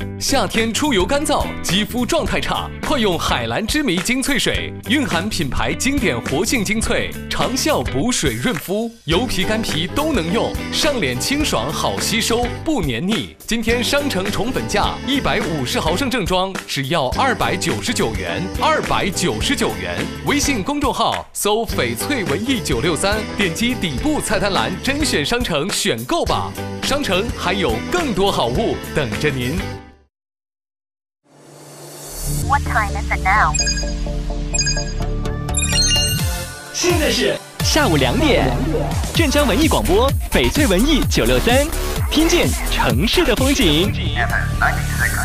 夏天出油干燥，肌肤状态差，快用海蓝之谜精粹水，蕴含品牌经典活性精粹，长效补水润肤，油皮干皮都能用，上脸清爽好吸收，不黏腻。今天商城重本价150毫升正装只要299元，299元。微信公众号搜翡翠文艺963，点击底部菜单栏甄选商城选购吧。商城还有更多好物等着您。 What time is it now? 现在是下午2点，镇江文艺广播，翡翠文艺963，听见城市的风景。